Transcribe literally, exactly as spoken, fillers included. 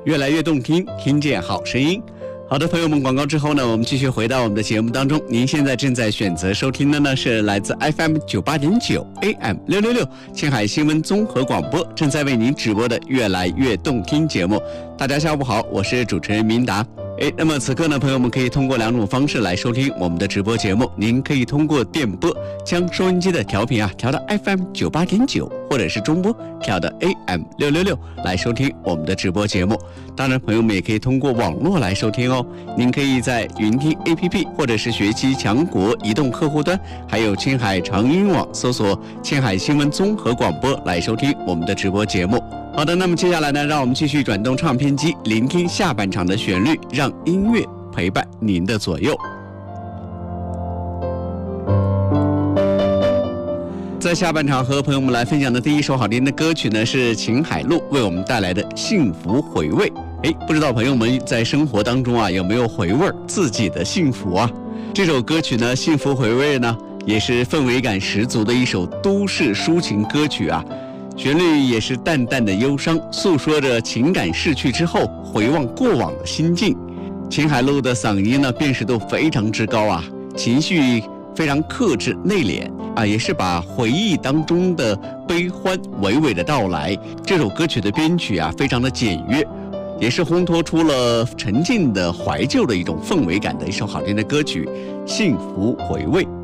越来越动听，听见好声音。好的，朋友们，广告之后呢，我们继续回到我们的节目当中。您现在正在选择收听的呢，是来自 F M 九八点九 A M 六六六青海新闻综合广播正在为您直播的越来越动听节目。大家下午好，我是主持人明达。诶，那么此刻呢，朋友们可以通过两种方式来收听我们的直播节目。您可以通过电波将收音机的调频啊调到 F M 九八点九，或者是中波调到 A M 六六六来收听我们的直播节目。当然，朋友们也可以通过网络来收听哦。您可以在云听 A P P 或者是学习强国移动客户端，还有青海长音网搜索青海新闻综合广播来收听我们的直播节目。好的，那么接下来呢，让我们继续转动唱片机，聆听下半场的旋律，让音乐陪伴您的左右。在下半场和朋友们来分享的第一首好听的歌曲呢，是秦海璐为我们带来的《幸福回味》。诶，不知道朋友们在生活当中啊有没有回味自己的幸福啊？这首歌曲呢，《幸福回味》呢，也是氛围感十足的一首都市抒情歌曲啊。旋律也是淡淡的忧伤，诉说着情感逝去之后回望过往的心境。秦海璐的嗓音呢辨识度非常之高啊，情绪非常克制内敛啊，也是把回忆当中的悲欢娓娓的道来。这首歌曲的编曲啊非常的简约，也是烘托出了沉静的怀旧的一种氛围感的一首好听的歌曲《幸福回味》。